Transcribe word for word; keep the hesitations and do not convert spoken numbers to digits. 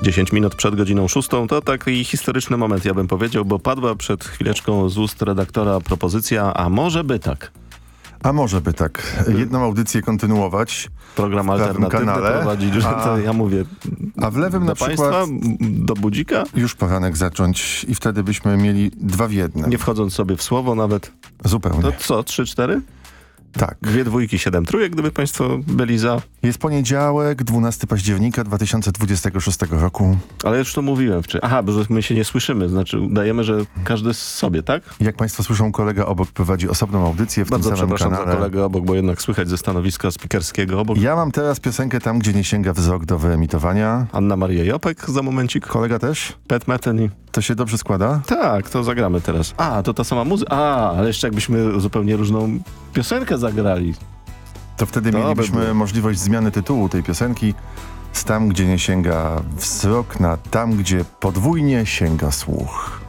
dziesięć minut przed godziną szóstą to taki historyczny moment, ja bym powiedział, bo padła przed chwileczką z ust redaktora propozycja, a może by tak. A może by tak. Jedną audycję kontynuować. Program w prawym alternatywny kanale, prowadzić, że a- to ja mówię A w lewym do na przykład państwa, do budzika, już poranek zacząć i wtedy byśmy mieli dwa w jednym. nie wchodząc sobie w słowo nawet. Zupełnie. To co, trzy, cztery? Tak. Dwie dwójki, siedem trójek, gdyby państwo byli za. Jest poniedziałek, dwunastego października dwa tysiące dwudziestego szóstego roku. Ale już to mówiłem wcześniej. Aha, bo że my się nie słyszymy, znaczy udajemy, że każdy sobie, tak? Jak państwo słyszą, kolega obok prowadzi osobną audycję w Bardzo tym samym przepraszam kanale. za kolegę obok, bo jednak słychać ze stanowiska spikerskiego obok. Ja mam teraz piosenkę Tam, gdzie nie sięga wzrok do wyemitowania. Anna Maria Jopek za momencik. Kolega też? Pat Metheny. To się dobrze składa? Tak, to zagramy teraz. A, to ta sama muzyka. A, ale jeszcze jakbyśmy zupełnie różną piosenkę zagrali. To wtedy To by mielibyśmy było. możliwość zmiany tytułu tej piosenki z Tam, gdzie nie sięga wzrok na Tam, gdzie podwójnie sięga słuch.